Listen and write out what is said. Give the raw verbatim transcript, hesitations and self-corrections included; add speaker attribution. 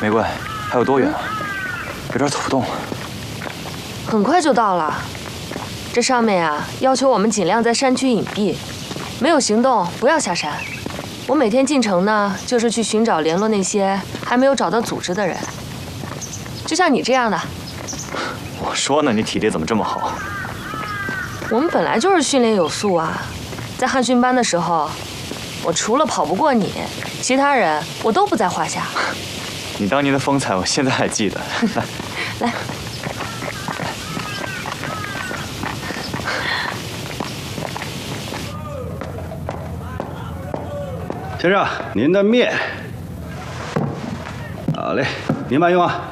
Speaker 1: 玫瑰，还有多远啊？有点走不动了。
Speaker 2: 很快就到了。这上面啊，要求我们尽量在山区隐蔽，没有行动不要下山。我每天进城呢，就是去寻找联络那些还没有找到组织的人，就像你这样的。
Speaker 1: 我说呢，你体力怎么这么好？
Speaker 2: 我们本来就是训练有素啊，在汉训班的时候，我除了跑不过你，其他人我都不在话下。
Speaker 1: 你当年的风采，我现在还记得。来，
Speaker 2: 来。
Speaker 3: 先生，您的面。好嘞，您慢用啊。